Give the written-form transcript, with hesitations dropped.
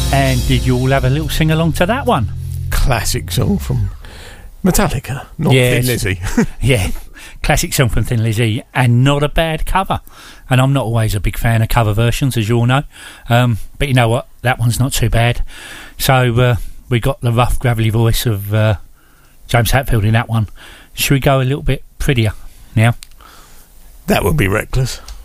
And did you all have a little sing-along to that one? Classic song from Metallica, not Thin Lizzy. Yeah, classic song from Thin Lizzy, and not a bad cover. And I'm not always a big fan of cover versions, as you all know. But you know what? That one's not too bad. So we got the rough, gravelly voice of James Hetfield in that one. Should we go a little bit prettier now? That would be reckless.